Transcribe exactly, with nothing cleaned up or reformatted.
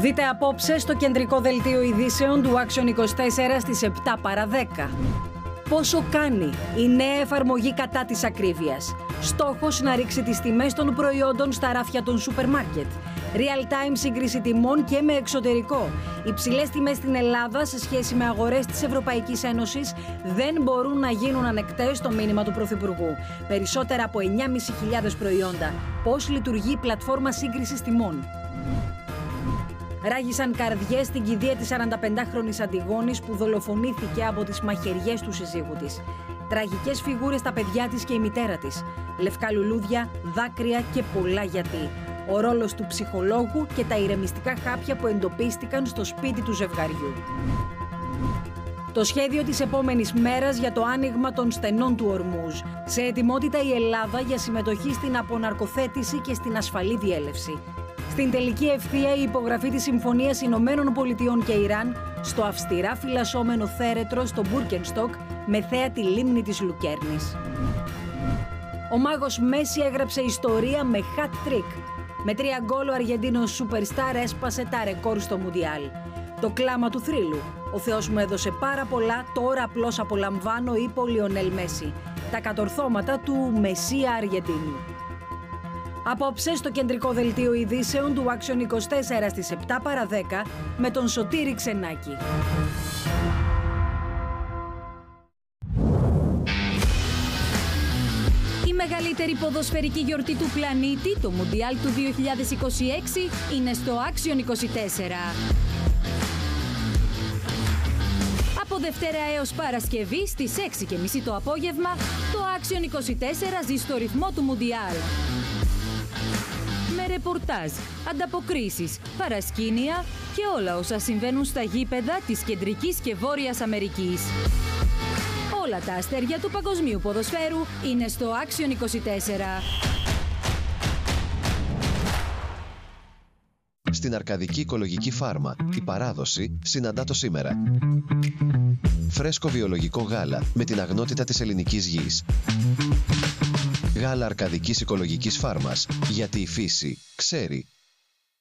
Δείτε απόψε στο κεντρικό δελτίο ειδήσεων του Action είκοσι τέσσερα στις επτά παρά δέκα. Πόσο κάνει η νέα εφαρμογή κατά της ακρίβειας? Στόχος να ρίξει τις τιμές των προϊόντων στα ράφια των σούπερ μάρκετ. Real-time σύγκριση τιμών και με εξωτερικό. Οι ψηλές τιμές στην Ελλάδα σε σχέση με αγορές της Ευρωπαϊκής Ένωσης δεν μπορούν να γίνουν ανεκτές στο μήνυμα του Πρωθυπουργού. Περισσότερα από εννιά χιλιάδες πεντακόσια προϊόντα. Πώς λειτουργεί η πλατφόρμα σύγκρισης τιμών? Ράγισαν καρδιές στην κηδεία της σαρανταπεντάχρονης Αντιγόνης που δολοφονήθηκε από τις μαχαιριές του συζύγου της. Τραγικές φιγούρες τα παιδιά της και η μητέρα της. Λευκά λουλούδια, δάκρυα και πολλά γιατί. Ο ρόλος του ψυχολόγου και τα ηρεμιστικά χάπια που εντοπίστηκαν στο σπίτι του ζευγαριού. Το σχέδιο της επόμενης μέρας για το άνοιγμα των στενών του Ορμούζ. Σε ετοιμότητα η Ελλάδα για συμμετοχή στην αποναρκοθέτηση και στην ασφαλή διέλευση. Στην τελική ευθεία η υπογραφή της Συμφωνίας Ηνωμένων Πολιτειών και Ιράν στο αυστηρά φυλασσόμενο θέρετρο στο Μπούρκενστοκ με θέα τη λίμνη της Λουκέρνης. Ο μάγος Μέση έγραψε ιστορία με hat-trick. Με τρία γκολ ο Αργεντίνος Superstar έσπασε τα ρεκόρ στο Μουντιάλ. Το κλάμα του θρύλου. Ο Θεός μου έδωσε πάρα πολλά, τώρα απλώς απολαμβάνω, είπε ο Λιονέλ Μέση. Τα κατορθώματα του Μεσσία Αργεντίνου. Απόψε στο κεντρικό δελτίο ειδήσεων του Action είκοσι τέσσερα στις επτά παρά δέκα με τον Σωτήρη Ξενάκη. Η μεγαλύτερη ποδοσφαιρική γιορτή του πλανήτη, το Μουντιάλ του δύο χιλιάδες είκοσι έξι, είναι στο Action είκοσι τέσσερα. Από Δευτέρα έως Παρασκευή στις έξι και μισή το απόγευμα, το Action είκοσι τέσσερα ζει στο ρυθμό του Μουντιάλ. Με ρεπορτάζ, ανταποκρίσεις, παρασκήνια και όλα όσα συμβαίνουν στα γήπεδα της Κεντρικής και Βόρειας Αμερικής. Όλα τα αστέρια του παγκοσμίου ποδοσφαίρου είναι στο Action είκοσι τέσσερα. Στην Αρκαδική Οικολογική Φάρμα, η παράδοση συναντά το σήμερα. Φρέσκο βιολογικό γάλα με την αγνότητα της ελληνικής γης. Γάλα Αρκαδικής Οικολογικής Φάρμας, γιατί η φύση ξέρει.